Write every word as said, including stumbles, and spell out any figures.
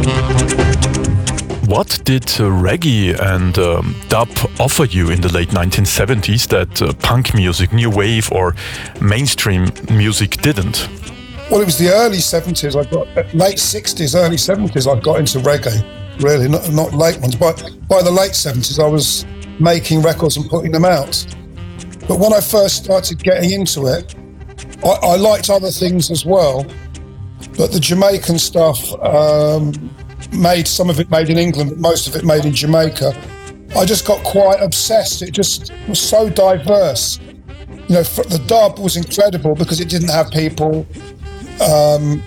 What did uh, reggae and um, dub offer you in the late nineteen seventies that uh, punk music, new wave or mainstream music didn't? Well, it was the early seventies. I got late sixties, early seventies. I got into reggae. Really, not not late ones. But by the late seventies, I was making records and putting them out. But when I first started getting into it, I, I liked other things as well. But the Jamaican stuff, um, made some of it made in England, but most of it made in Jamaica. I just got quite obsessed. It just was so diverse. You know, the dub was incredible because it didn't have people um,